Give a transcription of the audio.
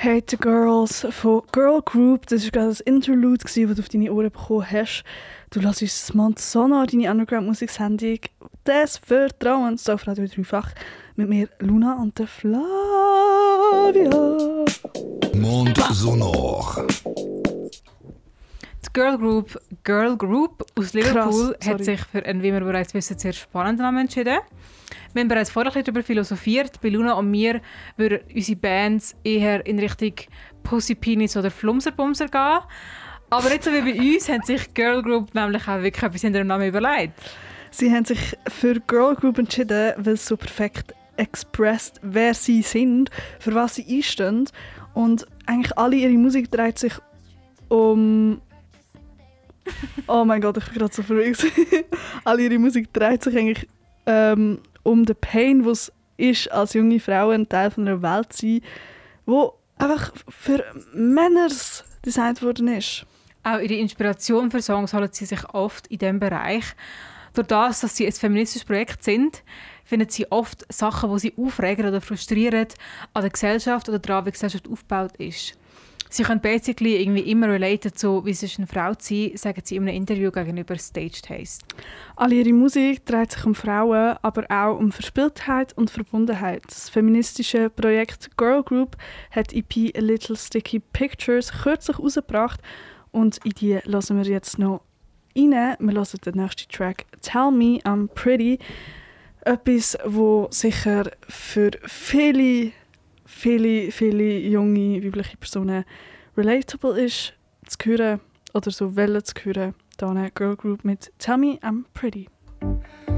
Hate the Girls von Girl Group. Das war gerade das Interlude, das du auf deine Ohren bekommen hast. Du hörst das Mond Sonor, deine Underground-Musiksendung des Vertrauens auf Radio Dreifach. Mit mir Luna und der Flavia. Mond Sonor. Die Girl Group aus Liverpool hat sich für einen, wie wir bereits wissen, sehr spannenden Namen entschieden. Wir haben bereits vorher darüber philosophiert. Bei Luna und mir würden unsere Bands eher in Richtung Pussy Penis oder Flumser-Bumser gehen. Aber nicht so wie bei uns haben sich Girl Group nämlich auch wirklich etwas in ihrem Namen überlegt. Sie haben sich für Girl Group entschieden, weil es so perfekt expressed, wer sie sind, für was sie einstehen. Und eigentlich alle ihre Musik dreht sich um... Oh mein Gott, ich bin gerade so verrückt. Alle ihre Musik dreht sich eigentlich um den Pain, was es ist, als junge Frau ein Teil von einer Welt zu sein, wo einfach für Männer designt worden ist. Auch ihre Inspiration für Songs holen sie sich oft in diesem Bereich. Durch das, dass sie ein feministisches Projekt sind, finden sie oft Sachen, die sie aufregen oder frustrieren an der Gesellschaft oder daran, wie die Gesellschaft aufgebaut ist. Sie können basically irgendwie immer related zu, wie es ist, eine Frau zu sein, sagen sie in einem Interview gegenüber Staged Haste. All ihre Musik dreht sich um Frauen, aber auch um Verspieltheit und Verbundenheit. Das feministische Projekt Girl Group hat EP A Little Sticky Pictures kürzlich rausgebracht und in die hören wir jetzt noch rein. Wir hören den nächsten Track «Tell Me I'm Pretty». Etwas, wo sicher für viele junge weibliche Personen relatable ist, zu hören oder so wollen zu hören. Hier eine Girl Group mit «Tell Me I'm Pretty».